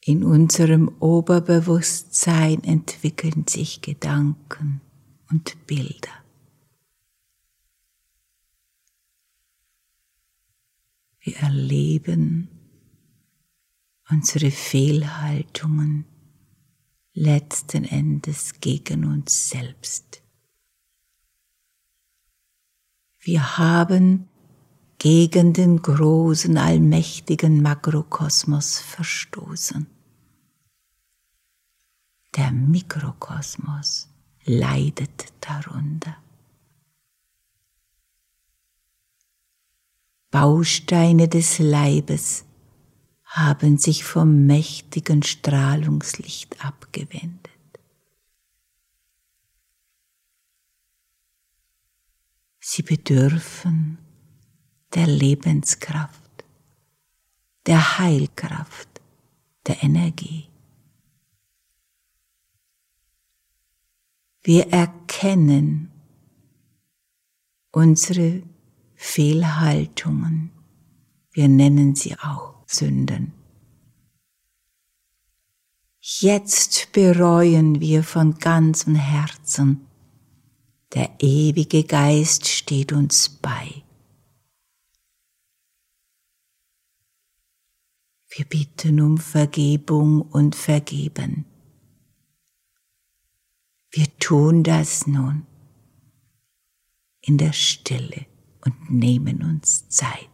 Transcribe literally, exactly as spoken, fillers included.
In unserem Oberbewusstsein entwickeln sich Gedanken und Bilder. Wir erleben unsere Fehlhaltungen letzten Endes gegen uns selbst. Wir haben gegen den großen, allmächtigen Makrokosmos verstoßen. Der Mikrokosmos leidet darunter. Bausteine des Leibes haben sich vom mächtigen Strahlungslicht abgewendet. Sie bedürfen der Lebenskraft, der Heilkraft, der Energie. Wir erkennen unsere Fehlhaltungen, wir nennen sie auch Sünden. Jetzt bereuen wir von ganzem Herzen. Der ewige Geist steht uns bei. Wir bitten um Vergebung und Vergeben. Wir tun das nun in der Stille und nehmen uns Zeit.